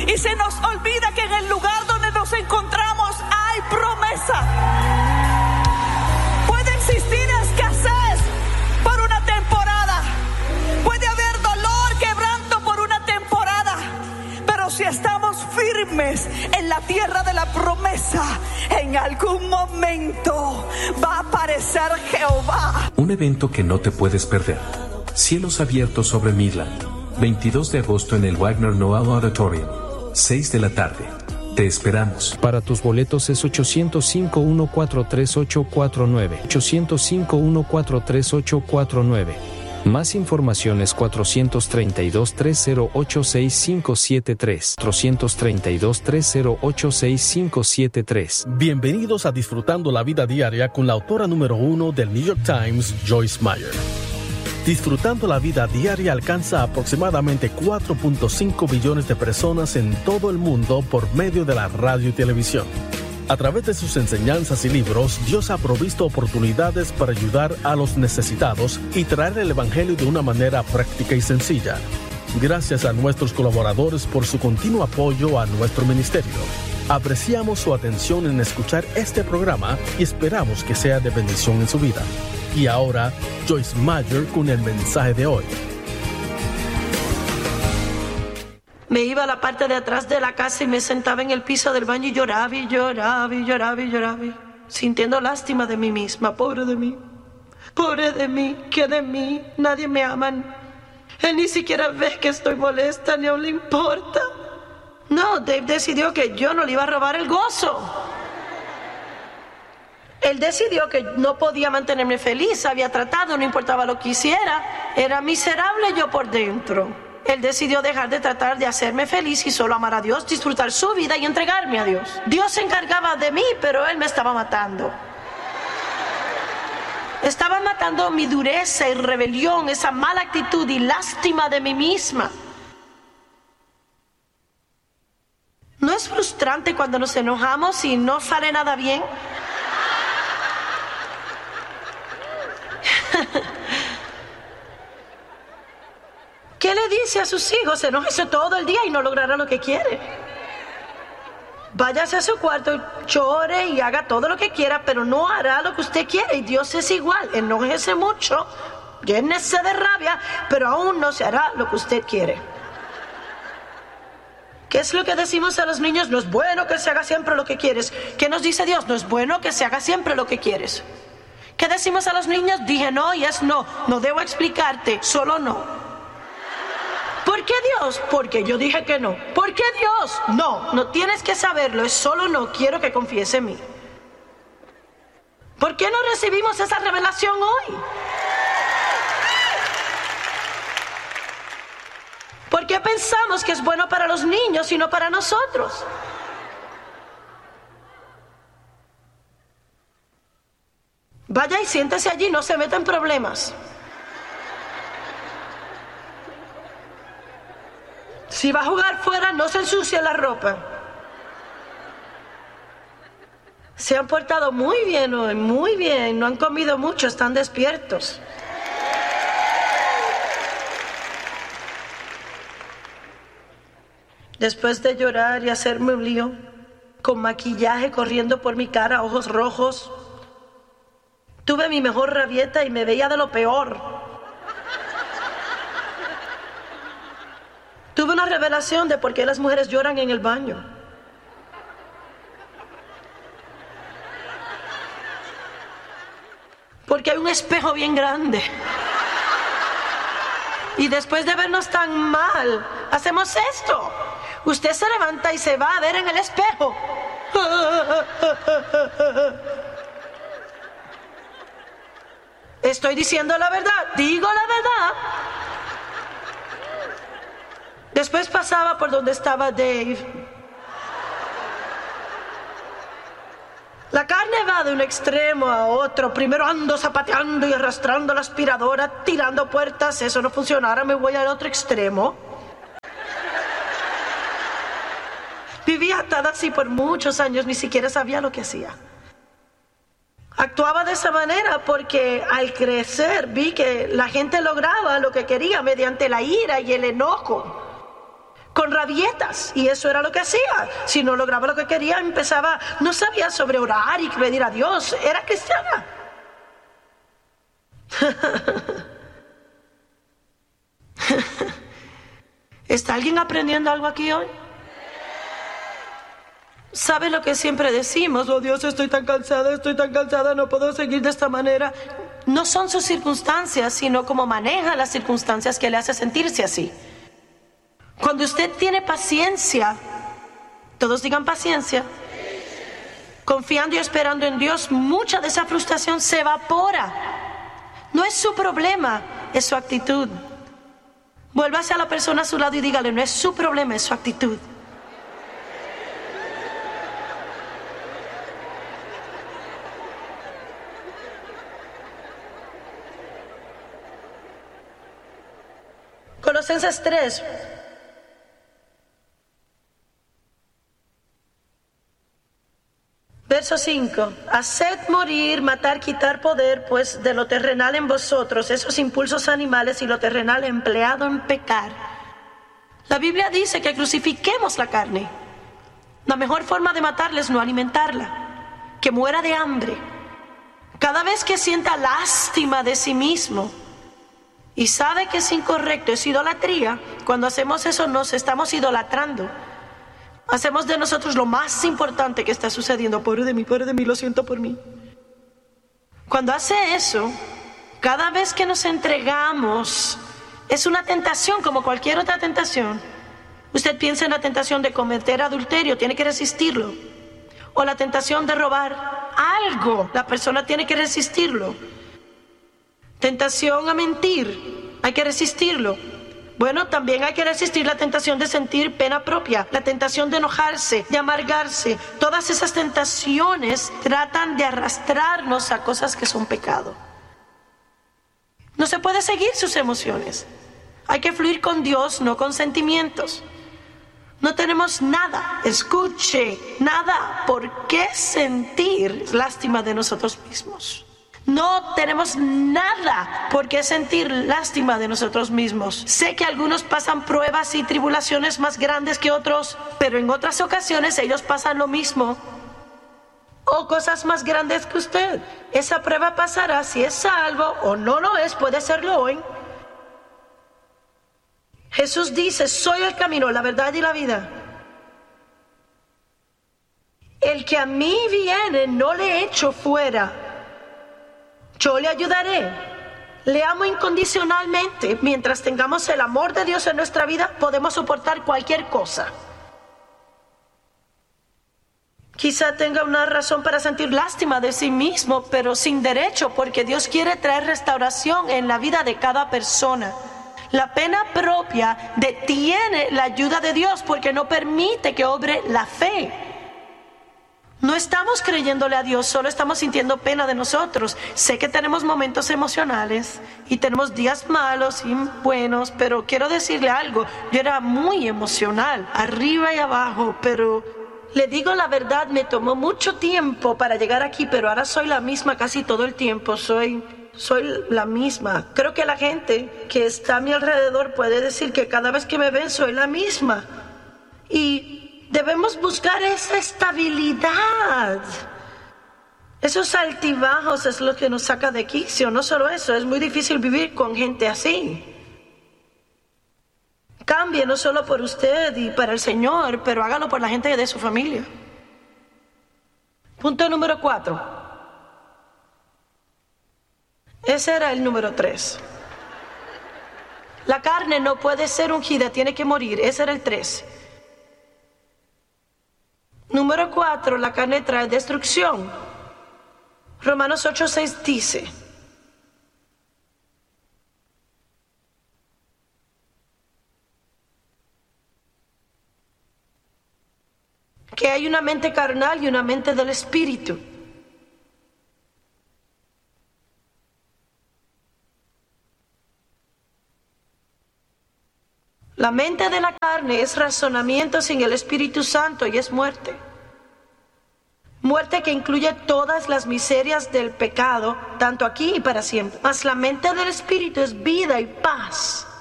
Y se nos olvida que en el lugar donde nos encontramos hay promesa. Puede existir escasez por una temporada. Puede haber dolor, quebranto por una temporada. Pero si estamos firmes en la tierra de la promesa, en algún momento va a aparecer Jehová. Un evento que no te puedes perder. Cielos abiertos sobre Midland. 22 de agosto en el Wagner Noel Auditorium. 6 de la tarde. Te esperamos. Para tus boletos es 805-143-849. 805-143-849. Más información es 432-308-6573. 432-308-6573. Bienvenidos a Disfrutando la Vida Diaria con la autora número 1 del New York Times, Joyce Meyer. Disfrutando la Vida Diaria alcanza aproximadamente 4.5 billones de personas en todo el mundo por medio de la radio y televisión. A través de sus enseñanzas y libros, Dios ha provisto oportunidades para ayudar a los necesitados y traer el Evangelio de una manera práctica y sencilla. Gracias a nuestros colaboradores por su continuo apoyo a nuestro ministerio. Apreciamos su atención en escuchar este programa y esperamos que sea de bendición en su vida. Y ahora, Joyce Meyer con el mensaje de hoy. Me iba a la parte de atrás de la casa y me sentaba en el piso del baño y lloraba y lloraba y lloraba y lloraba, sintiendo lástima de mí misma. Pobre de mí, ¿qué de mí? Nadie me ama. Él ni siquiera ve que estoy molesta, ni aún le importa. No, Dave decidió que yo no le iba a robar el gozo. Él decidió que no podía mantenerme feliz, había tratado, no importaba lo que hiciera, era miserable yo por dentro. Él decidió dejar de tratar de hacerme feliz y solo amar a Dios, disfrutar su vida y entregarme a Dios. Dios se encargaba de mí, pero Él me estaba matando. Estaba matando mi dureza y rebelión, esa mala actitud y lástima de mí misma. ¿No es frustrante cuando nos enojamos y no sale nada bien? ¿Qué le dice a sus hijos? Enójese todo el día y no logrará lo que quiere. Váyase a su cuarto, llore y haga todo lo que quiera, pero no hará lo que usted quiere. Y Dios es igual. Enójese mucho, llénese de rabia, pero aún no se hará lo que usted quiere. ¿Qué es lo que decimos a los niños? No es bueno que se haga siempre lo que quieres. ¿Qué nos dice Dios? No es bueno que se haga siempre lo que quieres. ¿Qué decimos a los niños? Dije no y es no. No debo explicarte, solo no. ¿Por qué Dios? Porque yo dije que no. ¿Por qué Dios? No tienes que saberlo, es solo no, quiero que confíes en mí. ¿Por qué no recibimos esa revelación hoy? ¿Por qué pensamos que es bueno para los niños y no para nosotros? Vaya y siéntese allí, no se meta en problemas. Si va a jugar fuera, no se ensucie la ropa. Se han portado muy bien hoy, muy bien. No han comido mucho, están despiertos. Después de llorar y hacerme un lío, con maquillaje corriendo por mi cara, ojos rojos, tuve mi mejor rabieta y me veía de lo peor. Tuve una revelación de por qué las mujeres lloran en el baño. Porque hay un espejo bien grande. Y después de vernos tan mal, hacemos esto. Usted se levanta y se va a ver en el espejo. Estoy diciendo la verdad, digo la verdad. Después pasaba por donde estaba Dave. La carne va de un extremo a otro. Primero ando zapateando y arrastrando la aspiradora, tirando puertas. Eso no funciona, ahora me voy al otro extremo. Viví atada así por muchos años, ni siquiera sabía lo que hacía. Actuaba de esa manera porque al crecer vi que la gente lograba lo que quería mediante la ira y el enojo. Con dietas y eso era lo que hacía. Si no lograba lo que quería, no sabía sobre orar y pedir a Dios. Era cristiana. ¿Está alguien aprendiendo algo aquí hoy? ¿Sabe lo que siempre decimos? Oh Dios, estoy tan cansada, no puedo seguir de esta manera. No son sus circunstancias, sino cómo maneja las circunstancias que le hace sentirse así. Cuando usted tiene paciencia, todos digan paciencia, confiando y esperando en Dios, mucha de esa frustración se evapora. No es su problema, es su actitud. Vuélvase a la persona a su lado y dígale, no es su problema, es su actitud. Colosenses 3. Verso 5. Haced morir, matar, quitar poder, pues de lo terrenal en vosotros, esos impulsos animales y lo terrenal empleado en pecar. La Biblia dice que crucifiquemos la carne. La mejor forma de matarla es no alimentarla, que muera de hambre. Cada vez que sienta lástima de sí mismo y sabe que es incorrecto, es idolatría, cuando hacemos eso nos estamos idolatrando. Hacemos de nosotros lo más importante que está sucediendo. Pobre de mí, lo siento por mí. Cuando hace eso, cada vez que nos entregamos, es una tentación como cualquier otra tentación. Usted piensa en la tentación de cometer adulterio, tiene que resistirlo. O la tentación de robar algo, la persona tiene que resistirlo. Tentación a mentir, hay que resistirlo. Bueno, también hay que resistir la tentación de sentir pena propia, la tentación de enojarse, de amargarse. Todas esas tentaciones tratan de arrastrarnos a cosas que son pecado. No se puede seguir sus emociones. Hay que fluir con Dios, no con sentimientos. No tenemos nada, escuche, nada por qué sentir lástima de nosotros mismos. No tenemos nada por qué sentir lástima de nosotros mismos. Sé que algunos pasan pruebas y tribulaciones más grandes que otros, pero en otras ocasiones ellos pasan lo mismo o cosas más grandes que usted. Esa prueba pasará si es salvo o no lo es, puede serlo hoy. Jesús dice, soy el camino, la verdad y la vida. El que a mí viene no le echo fuera. Yo le ayudaré, le amo incondicionalmente. Mientras tengamos el amor de Dios en nuestra vida, podemos soportar cualquier cosa. Quizá tenga una razón para sentir lástima de sí mismo, pero sin derecho, porque Dios quiere traer restauración en la vida de cada persona. La pena propia detiene la ayuda de Dios porque no permite que obre la fe. No estamos creyéndole a Dios, solo estamos sintiendo pena de nosotros. Sé que tenemos momentos emocionales y tenemos días malos y buenos, pero quiero decirle algo. Yo era muy emocional, arriba y abajo, pero le digo la verdad, me tomó mucho tiempo para llegar aquí, pero ahora soy la misma casi todo el tiempo. Soy la misma. Creo que la gente que está a mi alrededor puede decir que cada vez que me ven soy la misma. Y debemos buscar esa estabilidad. Esos altibajos es lo que nos saca de quicio. No solo eso, es muy difícil vivir con gente así. Cambie no solo por usted y para el Señor, pero hágalo por la gente de su familia. Punto número 4. Ese era el número 3. La carne no puede ser ungida, tiene que morir. Ese era el 3. Número 4, la carne trae destrucción. Romanos 8:6 dice: que hay una mente carnal y una mente del espíritu. La mente de la carne es razonamiento sin el Espíritu Santo y es muerte. Muerte que incluye todas las miserias del pecado, tanto aquí y para siempre. Mas la mente del Espíritu es vida y paz.